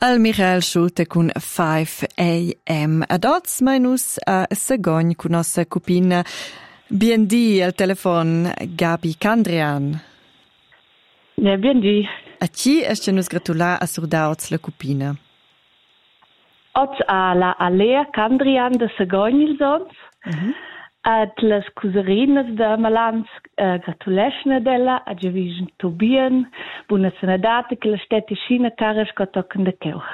Al Michael Schulte con 5 AM. Ad oz mainus a Segogn con nostra cupina BND al telefon Gabi Candrian. Ja, BND. A ci esce nos gratular a surda oz la cupina? Oz a la Alea Candrian de Segogn il sons. Ad las cuserinas de Malans gratulescne della a Gevision Tobien, buna senadate che la steticina caras co tocken de keuch.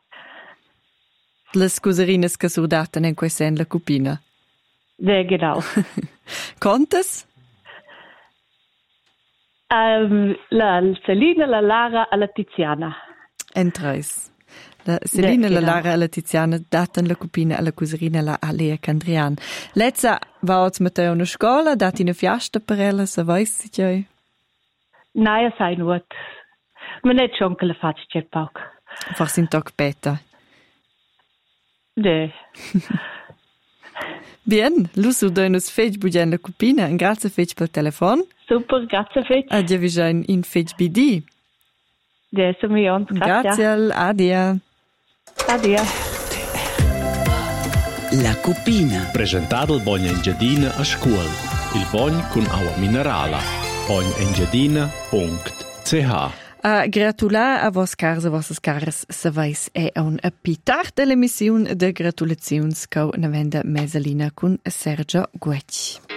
Las cuserinas che surdaten en quesen la cupina? Ja, genau. Contes? La Selina, la Lara e la Tiziana. Entrais. La Selina, la genau. Lara e la Tiziana daten la cupina alla cuserina la Alea Candrian. Lezza va oz Matteo una scola, dati una fiasta per ella, se weiss si tjoi? Naja, sei nuot. Ma net schon che la faccia c'è poco. Forse in toc beta. Ja. Bien, lusu dönus fetch bugen la cupina, un grazie fetch pel telefon. Super, grazie fetch. Adia vision in fetch BD. Ja, so mi on. Grazie, adia. Adia. La cupina. Presentato il Bogna Engiadina a scuola. Il Bogn con acqua minerale. bognengiadina.ch Gratular a vos cars, a vossas caras, se vais è un pitar dell'emissione de gratulazions co na venda mesalina con Sergio Guecci.